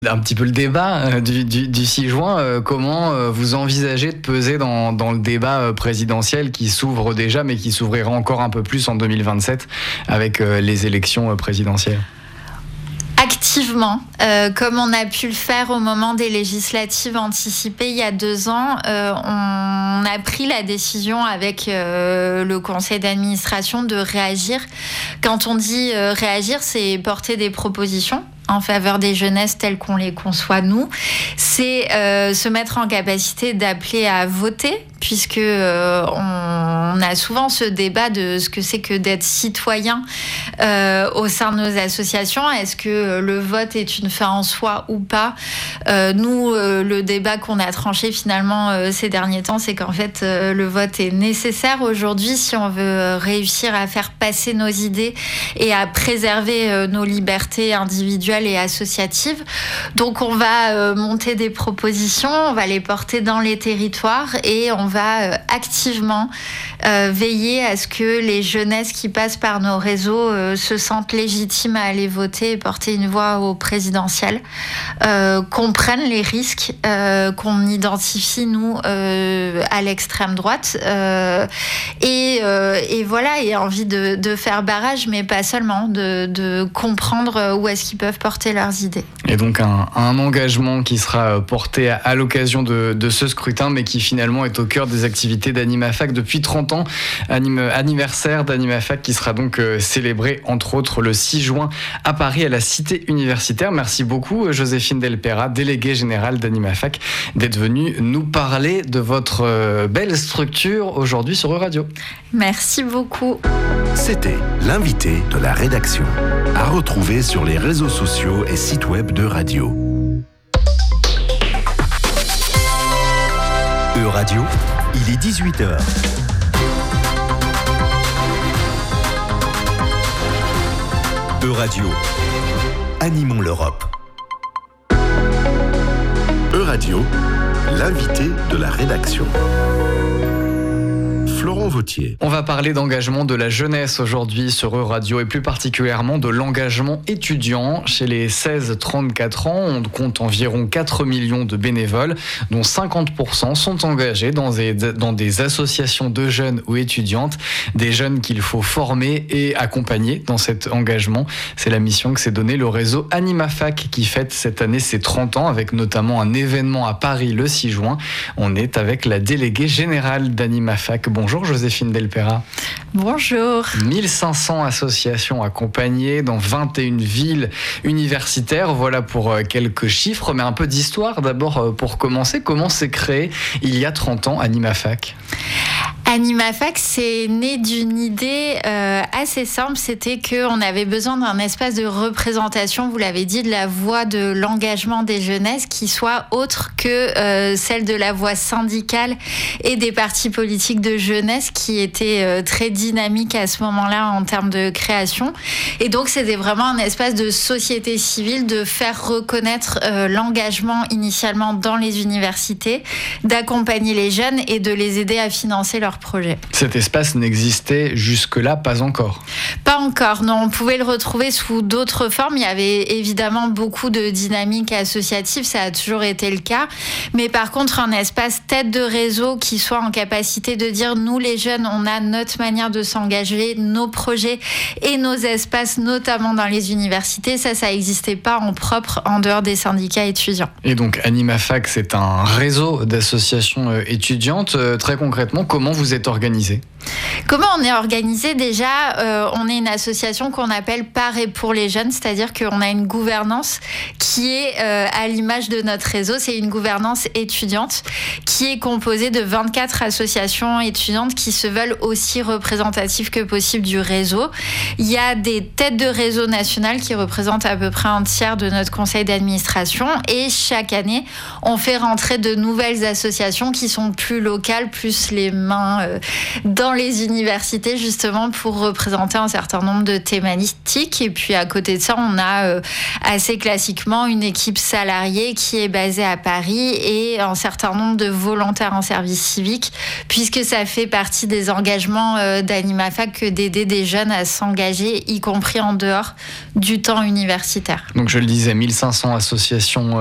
Un petit peu le débat du 6 juin. Comment vous envisagez de peser dans le débat présidentiel qui s'ouvre déjà, mais qui s'ouvrira encore un peu plus en 2027 avec les élections présidentielles? Activement, comme on a pu le faire au moment des législatives anticipées il y a 2 ans, on a pris la décision avec le conseil d'administration de réagir. Quand on dit réagir, c'est porter des propositions en faveur des jeunesses telles qu'on les conçoit nous. C'est se mettre en capacité d'appeler à voter, puisque on a souvent ce débat de ce que c'est que d'être citoyen au sein de nos associations. Est-ce que le vote est une fin en soi ou pas? Nous, le débat qu'on a tranché finalement ces derniers temps, c'est qu'en fait, le vote est nécessaire aujourd'hui si on veut réussir à faire passer nos idées et à préserver nos libertés individuelles et associatives. Donc, on va monter des propositions, on va les porter dans les territoires et on va activement veiller à ce que les jeunesses qui passent par nos réseaux se sentent légitimes à aller voter et porter une voix au présidentiel, comprennent les risques qu'on identifie, nous, à l'extrême droite, et voilà, et envie de faire barrage, mais pas seulement, de comprendre où est-ce qu'ils peuvent porter leurs idées. Et donc un engagement qui sera porté à l'occasion de ce scrutin, mais qui finalement est au cœur des activités d'AnimaFac depuis 30 ans. Anniversaire d'AnimaFac qui sera donc célébré entre autres le 6 juin à Paris à la Cité universitaire. Merci beaucoup Joséphine Delpera, déléguée générale d'AnimaFac, d'être venue nous parler de votre belle structure aujourd'hui sur Euradio. Merci beaucoup. C'était l'invité de la rédaction. À retrouver sur les réseaux sociaux et sites web de Radio. Euradio, il est 18h. Euradio, animons l'Europe. Euradio, l'invité de la rédaction. Florent Vautier. On va parler d'engagement de la jeunesse aujourd'hui sur Euradio et plus particulièrement de l'engagement étudiant. Chez les 16-34 ans, on compte environ 4 millions de bénévoles, dont 50% sont engagés dans des associations de jeunes ou étudiantes, des jeunes qu'il faut former et accompagner dans cet engagement. C'est la mission que s'est donnée le réseau AnimaFac qui fête cette année ses 30 ans avec notamment un événement à Paris le 6 juin. On est avec la déléguée générale d'AnimaFac. Bonjour Joséphine Delpera. Bonjour. 1500 associations accompagnées dans 21 villes universitaires. Voilà pour quelques chiffres, mais un peu d'histoire d'abord pour commencer. Comment s'est créé il y a 30 ans AnimaFac ? AnimaFac, c'est né d'une idée assez simple, c'était qu'on avait besoin d'un espace de représentation, vous l'avez dit, de la voix de l'engagement des jeunesses qui soit autre que celle de la voix syndicale et des partis politiques de jeunesse qui étaient très dynamiques à ce moment-là en termes de création. Et donc, c'était vraiment un espace de société civile, de faire reconnaître l'engagement initialement dans les universités, d'accompagner les jeunes et de les aider à financer leurs projets. Cet espace n'existait jusque-là pas encore? Pas encore, non. On pouvait le retrouver sous d'autres formes. Il y avait évidemment beaucoup de dynamique associative, ça a toujours été le cas. Mais par contre, un espace tête de réseau qui soit en capacité de dire, nous les jeunes, on a notre manière de s'engager, nos projets et nos espaces, notamment dans les universités. Ça n'existait pas en propre en dehors des syndicats étudiants. Et donc AnimaFac, c'est un réseau d'associations étudiantes. Très concrètement, comment vous êtes organisé ? Comment on est organisé? Déjà, on est une association qu'on appelle par et pour les jeunes, c'est-à-dire qu'on a une gouvernance qui est à l'image de notre réseau. C'est une gouvernance étudiante qui est composée de 24 associations étudiantes qui se veulent aussi représentatives que possible du réseau. Il y a des têtes de réseau nationales qui représentent à peu près un tiers de notre conseil d'administration et chaque année, on fait rentrer de nouvelles associations qui sont plus locales, plus les mains dans dans les universités justement pour représenter un certain nombre de thématiques. Et puis à côté de ça, on a assez classiquement une équipe salariée qui est basée à Paris et un certain nombre de volontaires en service civique, puisque ça fait partie des engagements d'AnimaFac que d'aider des jeunes à s'engager, y compris en dehors du temps universitaire. Donc je le disais, 1500 associations